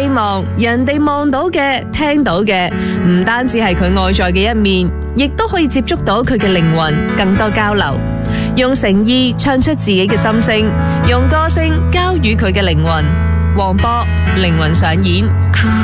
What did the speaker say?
望人哋望到嘅、聽到嘅，唔單止係佢外在嘅一面，亦都可以接觸到佢嘅靈魂，更多交流。用誠意唱出自己嘅心聲，用歌聲交予佢嘅靈魂。黃渤靈魂上演。